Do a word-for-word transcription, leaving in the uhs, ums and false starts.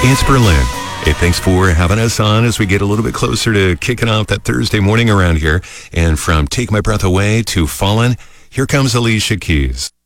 It's Berlin. Hey, thanks for having us on as we get a little bit closer to kicking off that Thursday morning around here. And from Take My Breath Away to Fallen, here comes Alicia Keys.